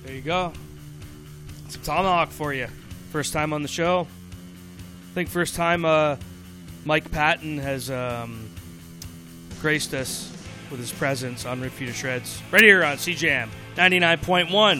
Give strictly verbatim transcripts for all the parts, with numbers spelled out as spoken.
There you go. Some Tomahawk for you. First time on the show. I think first time uh, Mike Patton has um, graced us with his presence on Rip You to Shreds. Right here on C J M ninety-nine point one.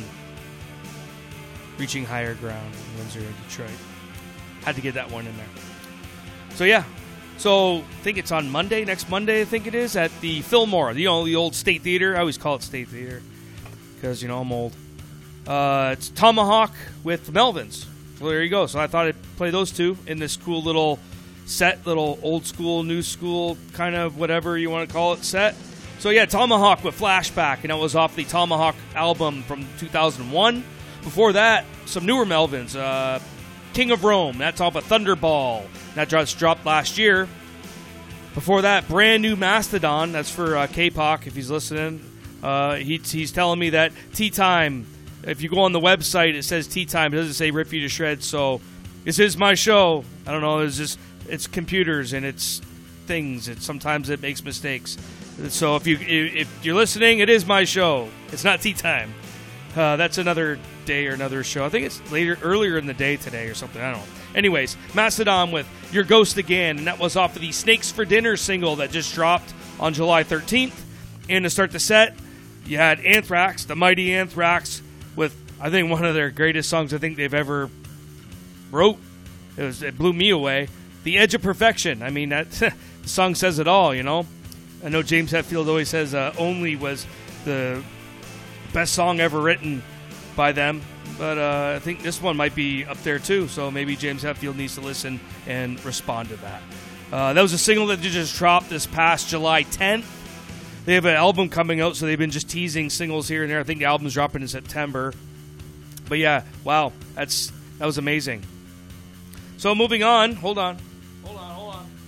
Reaching higher ground in Windsor and Detroit. Had to get that one in there. So yeah. So I think it's on Monday, next Monday I think it is, at the Fillmore, the, you know, the old State Theater. I always call it State Theater because, you know, I'm old. Uh, it's Tomahawk with Melvins. So there you go. So I thought I'd play those two in this cool little set, little old school, new school, kind of whatever you want to call it set. So yeah, Tomahawk with Flashback, and that was off the Tomahawk album from two thousand one. Before that, some newer Melvins. Uh, King of Rome, that's off of Thunderball. That just dropped last year. Before that, brand new Mastodon. That's for uh, K-Poc, if he's listening. Uh, he, he's telling me that Tea Time, if you go on the website, it says Tea Time. It doesn't say Rip You to Shreds. So this is my show. I don't know. It's just it's computers and it's things. It sometimes it makes mistakes. So if you if you're listening, it is my show. It's not Tea Time. Uh, that's another day or another show. I think it's later, earlier in the day today or something. I don't know. Anyways, Mastodon with Your Ghost Again, and that was off of the Snakes for Dinner single that just dropped on July thirteenth. And to start the set, you had Anthrax, the mighty Anthrax, with, I think, one of their greatest songs I think they've ever wrote. It was it blew me away. The Edge of Perfection. I mean, that the song says it all, you know. I know James Hetfield always says uh, Only was the best song ever written by them, but uh, I think this one might be up there too, so maybe James Hetfield needs to listen and respond to that. Uh, that was a single that just dropped this past July tenth. They have an album coming out, so they've been just teasing singles here and there. I think the album's dropping in September. But yeah, wow, that's that was amazing. So moving on, hold on. Hold on, hold on.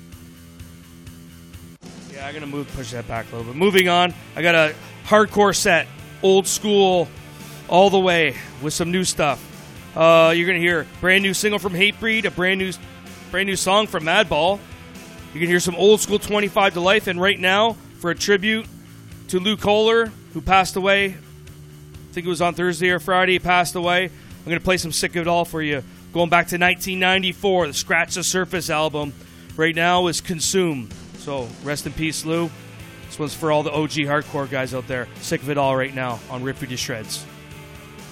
Yeah, I'm going to move, push that back a little bit. Moving on, I got a hardcore set. Old school, all the way with some new stuff. Uh, you're gonna hear a brand new single from Hatebreed, a brand new, brand new song from Madball. You can hear some old school twenty-five to Life, and right now for a tribute to Lou Kohler, who passed away. I think it was on Thursday or Friday. He passed away. I'm gonna play some Sick of It All for you, going back to nineteen ninety-four. The Scratch the Surface album. Right now is Consume. So rest in peace, Lou. This one's for all the O G hardcore guys out there. Sick of It All right now on Rip You to Shreds.